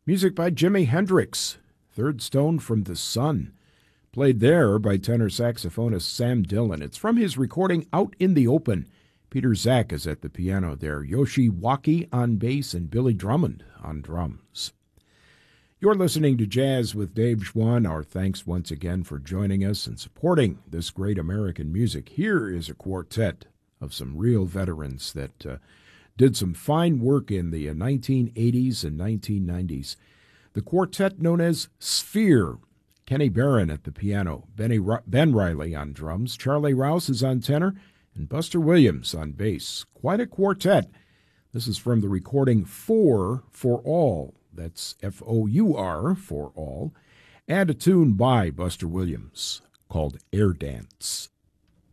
Music by Jimi Hendrix, Third Stone from the Sun, played there by tenor saxophonist Sam Dillon. It's from his recording Out in the Open. Peter Zach is at the piano there, Yoshi Waki on bass, and Billy Drummond on drums. You're listening to Jazz with Dave Schwann. Our thanks once again for joining us and supporting this great American music. Here is a quartet of some real veterans that did some fine work in the 1980s and 1990s. The quartet known as Sphere. Kenny Barron at the piano, Ben Riley on drums, Charlie Rouse is on tenor, and Buster Williams on bass. Quite a quartet. This is from the recording Four for All. That's F-O-U-R, for all. And a tune by Buster Williams called Air Dance.